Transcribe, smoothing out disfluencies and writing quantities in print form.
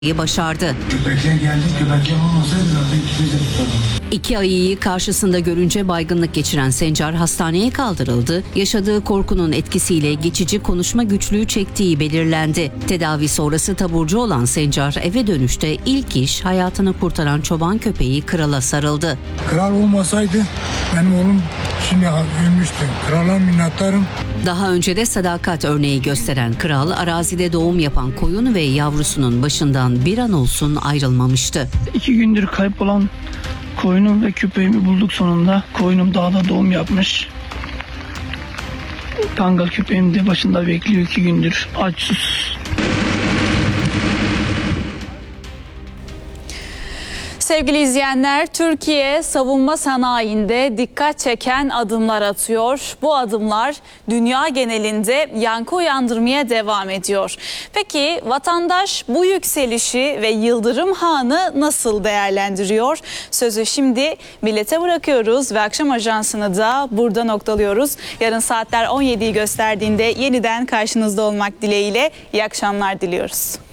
başardı. Köpekler geldi, köpekler olmasaydı zaten ikimiz de tutardım. 2 ayıyı karşısında görünce baygınlık geçiren Sencar hastaneye kaldırıldı. Yaşadığı korkunun etkisiyle geçici konuşma güçlüğü çektiği belirlendi. Tedavi sonrası taburcu olan Sencar eve dönüşte ilk iş hayatını kurtaran çoban köpeği Kral'a sarıldı. Kral olmasaydı benim oğlum şimdi ölmüştü. Krala minnettarım. Daha önce de sadakat örneği gösteren Kral, arazide doğum yapan koyun ve yavrusunun başından bir an olsun ayrılmamıştı. 2 gündür kaybolan koyunum ve köpeğimi bulduk sonunda. Koyunum dağda doğum yapmış. Kangal köpeğim de başında bekliyor 2 gündür. Aç sus. Sevgili izleyenler, Türkiye savunma sanayinde dikkat çeken adımlar atıyor. Bu adımlar dünya genelinde yankı uyandırmaya devam ediyor. Peki vatandaş bu yükselişi ve Yıldırım Han'ı nasıl değerlendiriyor? Sözü şimdi millete bırakıyoruz ve akşam ajansını da burada noktalıyoruz. Yarın saatler 17'yi gösterdiğinde yeniden karşınızda olmak dileğiyle iyi akşamlar diliyoruz.